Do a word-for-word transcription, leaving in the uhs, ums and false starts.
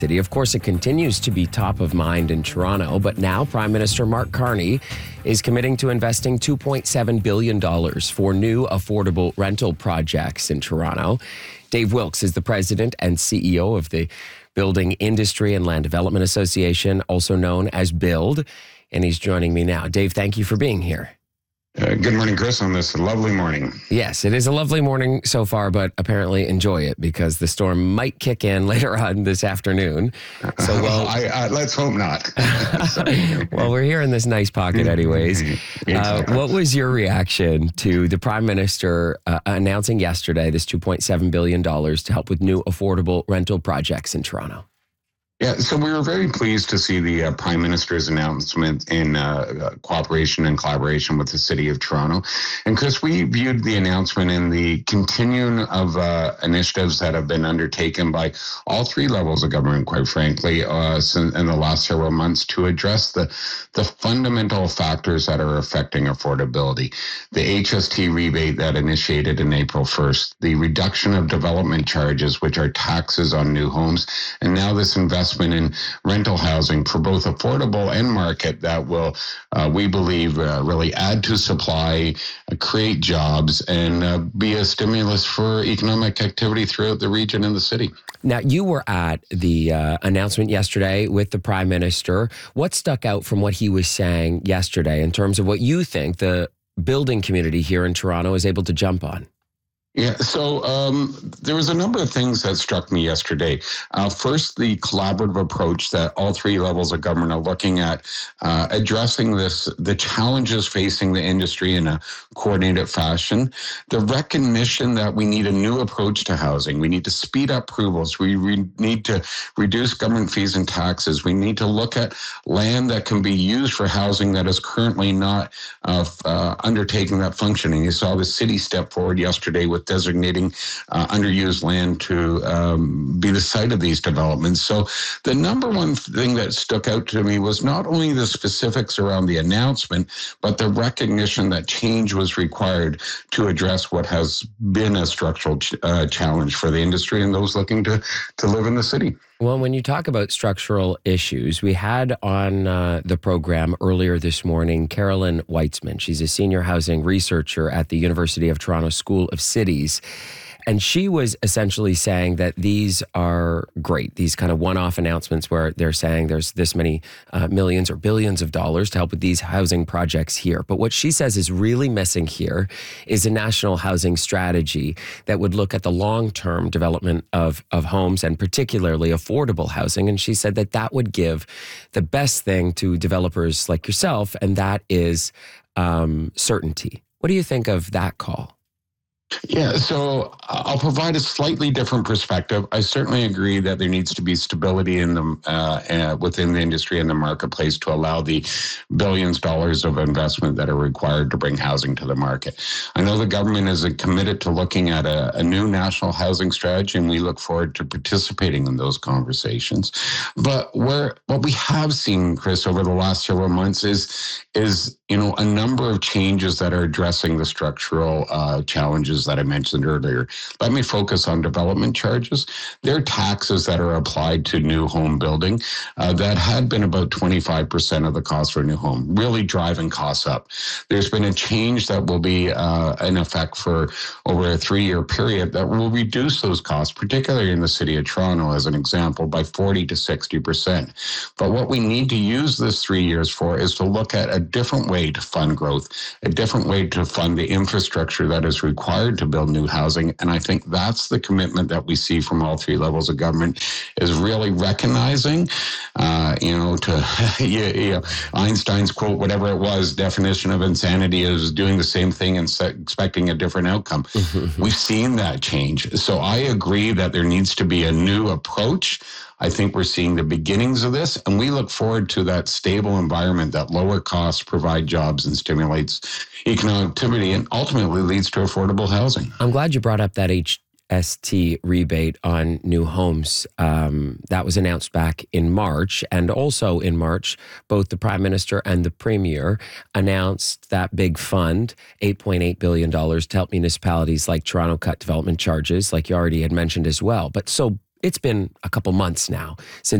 City. Of course, it continues to be top of mind in Toronto, but now Prime Minister Mark Carney is committing to investing two point seven billion dollars for new affordable rental projects in Toronto. Dave Wilkes is the president and C E O of the Building Industry and Land Development Association, also known as BUILD, and he's joining me now. Dave, thank you for being here. Uh, good morning, Chris, on this lovely morning. Yes, it is a lovely morning so far, but apparently enjoy it because the storm might kick in later on this afternoon. So, well, I, I, let's hope not. Well, we're here in this nice pocket anyways. Uh, what was your reaction to the Prime Minister uh, announcing yesterday this two point seven billion dollars to help with new affordable rental projects in Toronto? Yeah, so we were very pleased to see the uh, Prime Minister's announcement in uh, cooperation and collaboration with the City of Toronto. And Chris, we viewed the announcement in the continuum of uh, initiatives that have been undertaken by all three levels of government, quite frankly, uh, in the last several months to address the, the fundamental factors that are affecting affordability. The H S T rebate that initiated in April first, the reduction of development charges, which are taxes on new homes, and now this investment in rental housing for both affordable and market that will, uh, we believe, uh, really add to supply, uh, create jobs, and uh, be a stimulus for economic activity throughout the region and the city. Now, you were at the uh, announcement yesterday with the Prime Minister. What stuck out from what he was saying yesterday in terms of what you think the building community here in Toronto is able to jump on? Yeah, so um, there was a number of things that struck me yesterday. Uh, first, the collaborative approach that all three levels of government are looking at, uh, addressing this, the challenges facing the industry in a coordinated fashion. The recognition that we need a new approach to housing. We need to speed up approvals. We re- need to reduce government fees and taxes. We need to look at land that can be used for housing that is currently not uh, uh, undertaking that functioning. You saw the city step forward yesterday with designating uh, underused land to um, be the site of these developments. So the number one thing that stuck out to me was not only the specifics around the announcement, but the recognition that change was required to address what has been a structural ch- uh, challenge for the industry and those looking to, to live in the city. Well, when you talk about structural issues, we had on uh, the program earlier this morning, Carolyn Weitzman. She's a senior housing researcher at the University of Toronto School of Cities. And she was essentially saying that these are great, these kind of one-off announcements where they're saying there's this many uh, millions or billions of dollars to help with these housing projects here. But what she says is really missing here is a national housing strategy that would look at the long-term development of, of homes and particularly affordable housing. And she said that that would give the best thing to developers like yourself, and that is um, certainty. What do you think of that call? Yeah, so I'll provide a slightly different perspective. I certainly agree that there needs to be stability in the uh, uh, within the industry and the marketplace to allow the billions of dollars of investment that are required to bring housing to the market. I know the government is committed to looking at a, a new national housing strategy, and we look forward to participating in those conversations. But where what we have seen, Chris, over the last several months is is you know a number of changes that are addressing the structural uh, challenges that I mentioned earlier. Let me focus on development charges. They're taxes that are applied to new home building uh, that had been about twenty-five percent of the cost for a new home, really driving costs up. There's been a change that will be uh, in effect for over a three-year period that will reduce those costs, particularly in the City of Toronto, as an example, by forty to sixty percent. But what we need to use this three years for is to look at a different way to fund growth, a different way to fund the infrastructure that is required to build new housing. And I think that's the commitment that we see from all three levels of government, is really recognizing, uh, you know, to you, you know, Einstein's quote, whatever it was, definition of insanity is doing the same thing and se- expecting a different outcome. We've seen that change. So I agree that there needs to be a new approach. I think we're seeing the beginnings of this, and we look forward to that stable environment that lower costs provide jobs and stimulates economic activity and ultimately leads to affordable housing. I'm glad you brought up that H S T rebate on new homes. Um, that was announced back in March. And also in March, both the Prime Minister and the Premier announced that big fund, eight point eight billion dollars, to help municipalities like Toronto cut development charges, like you already had mentioned as well. But so it's been a couple months now since